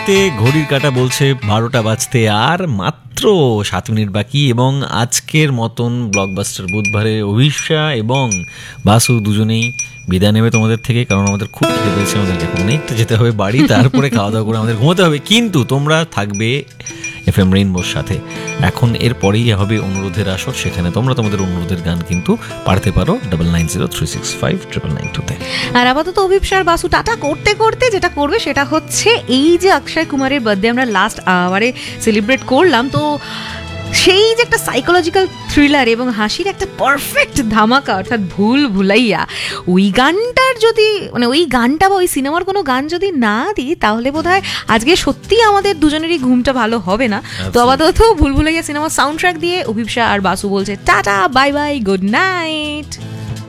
ঘড়ির কাঁটা বলছে 12টা বাজতে আর মাত্র 7 মিনিট বাকি, এবং আজকের মতন ব্লকবাস্টার বুধবারে অভিষা এবং বাসু দুজনেই বিদায় নেবে তোমাদের থেকে, কারণ আমাদের খুব খিদে পেয়েছে, আমাদেরকে অনেকটা যেতে হবে বাড়ি, তারপরে খাওয়া দাওয়া করে আমাদের ঘুমোতে হবে। কিন্তু তোমরা থাকবে FM রেইনবোর সাথে। এখন এরপরেই হবে অনুরোধের আসর, সেখানে তোমরা তোমাদের অনুরোধের গান কিন্তু পাঠাতে পারো 9903659992-তে। আর আপাতত অভিপ্সার বাসু টাটা করতে করতে যেটা করবে সেটা হচ্ছে, এই যে অক্ষয় কুমারের বার্থডে আমরা লাস্ট আওয়ারে সেলিব্রেট করলাম, তো সেই যে একটা সাইকোলজিক্যাল থ্রিলার এবং হাসির একটা পারফেক্ট ধামাকা, অর্থাৎ ভুল ভুলাইয়া, ওই গানটার যদি মানে ওই গানটা বা ওই সিনেমার কোনো গান যদি না দিই, তাহলে বোধহয় আজকে সত্যি আমাদের দুজনেরই ঘুমটা ভালো হবে না। তো আপাতত ভুল ভুলাইয়া সিনেমার সাউন্ড ট্র্যাক দিয়ে অভিপ্সা আর বাসু বলছে tata, bye bye, good night.